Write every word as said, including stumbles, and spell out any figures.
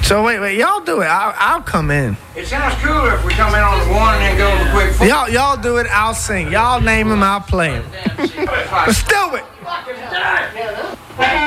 So wait, wait, y'all do it. I'll, I'll come in. It sounds cooler if we come in on the one and then go to the quick four. Y'all, y'all do it. I'll sing. Y'all name them. I'll play them. Let's do it.